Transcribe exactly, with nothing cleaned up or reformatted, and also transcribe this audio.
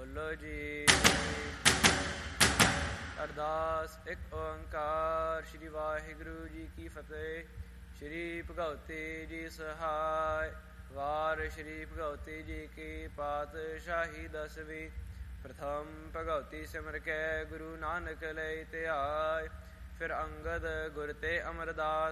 ਬੋਲੋ ਜੀ। ਅਰਦਾਸ। ਇੱਕ ਓੰਕਾਰ। ਸ਼੍ਰੀ ਵਾਹਿਗੁਰੂ ਜੀ ਕੀ ਫਤਿਹ। ਸ਼੍ਰੀ ਭਗਵਤੀ ਜੀ ਸਹਾਇ। ਵਾਰ ਸ਼੍ਰੀ ਭਗਵਤੀ ਜੀ ਕੀ ਪਾਤਸ਼ਾਹੀ ਦਸਵੀਂ। ਪ੍ਰਥਮ ਭਗਵਤੀ ਸਿਮਰ ਕੇ ਗੁਰੂ ਨਾਨਕ ਲਈ ਧਿਆਇ। ਫਿਰ ਅੰਗਦ ਗੁਰ ਤੇ ਅਮਰਦਾਸ